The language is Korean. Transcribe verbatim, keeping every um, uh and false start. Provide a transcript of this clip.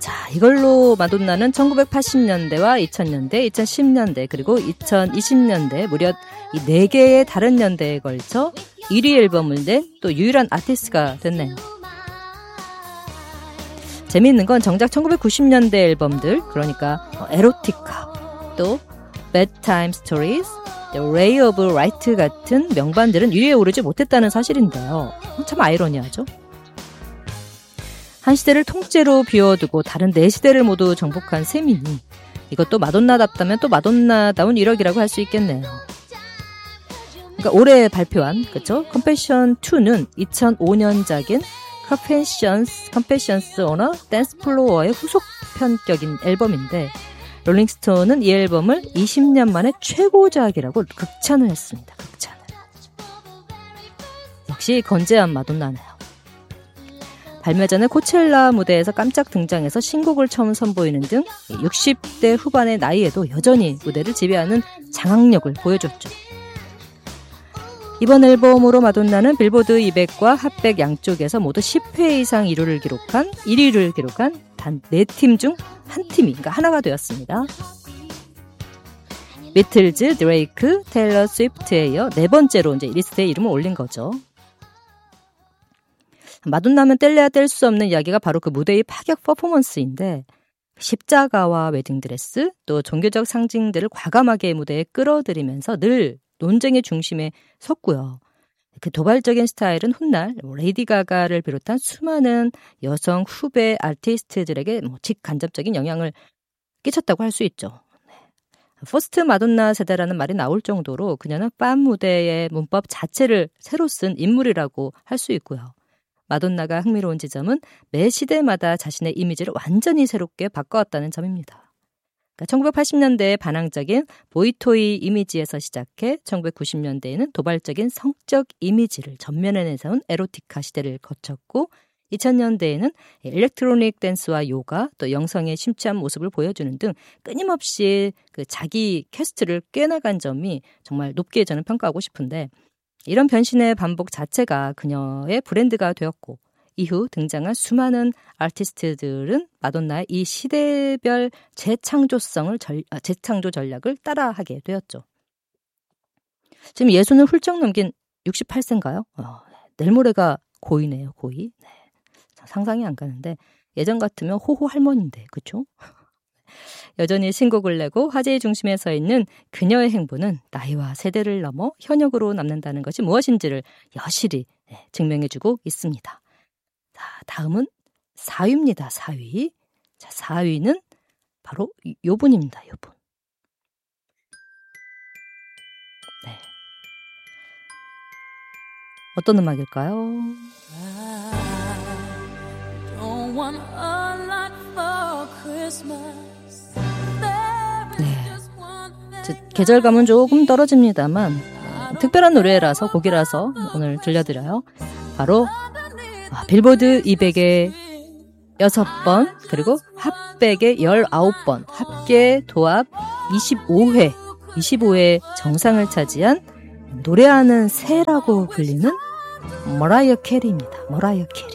자, 이걸로 마돈나는 천구백팔십 년대와 이천 년대, 이천십 년대, 그리고 이천이십 년대 무려 이 네 개의 다른 연대에 걸쳐 일 위 앨범을 낸 또 유일한 아티스트가 됐네요. 재미있는 건 정작 천구백구십 년대 앨범들, 그러니까 에로티카, 또 Bedtime Stories, The Ray of Light 같은 명반들은 일 위에 오르지 못했다는 사실인데요. 참 아이러니하죠. 한 시대를 통째로 비워두고 다른 네 시대를 모두 정복한 셈이니 이것도 마돈나답다면 또 마돈나다운 이력이라고 할 수 있겠네요. 그러니까 올해 발표한 그쵸? Confession 이는 이천오 년작인 Confessions, Confessions on a Dance Floor의 후속편격인 앨범인데 롤링스톤은 이 앨범을 이십 년 만에 최고작이라고 극찬을 했습니다. 극찬을. 역시 건재한 마돈나네요. 발매 전에 코첼라 무대에서 깜짝 등장해서 신곡을 처음 선보이는 등 육십 대 후반의 나이에도 여전히 무대를 지배하는 장악력을 보여줬죠. 이번 앨범으로 마돈나는 빌보드 이백과 핫백 양쪽에서 모두 십 회 이상 일 위를 기록한 일 위를 기록한 단 네 팀 중 한 팀이, 그러니까 하나가 되었습니다. 비틀즈, 드레이크, 테일러 스위프트에 이어 네 번째로 이제 리스트에 이름을 올린 거죠. 마돈나면 뗄래야 뗄 수 없는 이야기가 바로 그 무대의 파격 퍼포먼스인데 십자가와 웨딩드레스 또 종교적 상징들을 과감하게 무대에 끌어들이면서 늘 논쟁의 중심에 섰고요. 그 도발적인 스타일은 훗날 레이디 가가를 비롯한 수많은 여성 후배 아티스트들에게 뭐 직간접적인 영향을 끼쳤다고 할 수 있죠. 퍼스트 마돈나 세대라는 말이 나올 정도로 그녀는 빰 무대의 문법 자체를 새로 쓴 인물이라고 할 수 있고요. 마돈나가 흥미로운 지점은 매 시대마다 자신의 이미지를 완전히 새롭게 바꿔왔다는 점입니다. 그러니까 천구백팔십 년대의 반항적인 보이토이 이미지에서 시작해 천구백구십 년대에는 도발적인 성적 이미지를 전면에 내세운 에로티카 시대를 거쳤고 이천 년대에는 일렉트로닉 댄스와 요가, 또 영성의 심취한 모습을 보여주는 등 끊임없이 그 자기 퀘스트를 꿰나간 점이 정말 높게 저는 평가하고 싶은데 이런 변신의 반복 자체가 그녀의 브랜드가 되었고 이후 등장한 수많은 아티스트들은 마돈나의 이 시대별 재창조성을 전, 아, 재창조 전략을 따라하게 되었죠. 지금 예순을 훌쩍 넘긴 육십팔 세인가요? 어, 내일 모레가 고이네요, 고이. 네. 상상이 안 가는데 예전 같으면 호호 할머니인데, 그렇죠? 여전히 신곡을 내고 화제의 중심에 서 있는 그녀의 행보는 나이와 세대를 넘어 현역으로 남는다는 것이 무엇인지를 여실히 증명해주고 있습니다. 자, 다음은 사 위입니다. 사 위. 자, 사 위는 바로 요 분입니다. 요 분. 네. 어떤 음악일까요? 네. 계절감은 조금 떨어집니다만 특별한 노래라서 곡이라서 오늘 들려드려요. 바로 아, 빌보드 이백의 여섯 번 그리고 핫백의 열아홉 번 합계 도합 이십오 회 이십오 회 정상을 차지한 노래하는 새라고 불리는 머라이어 캐리입니다. 머라이어 캐리.